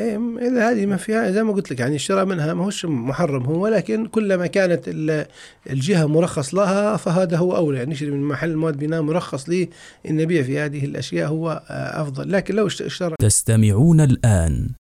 إذا هذه ما فيها زي ما قلت لك يعني الشراء منها ما هوش محرم هو، ولكن كلما كانت الجهة مرخص لها فهذا هو أولى، يعني نشتري من محل مواد بناء مرخص لي إن نبيع في هذه الأشياء هو أفضل. لكن لو اشترى. تستمعون الآن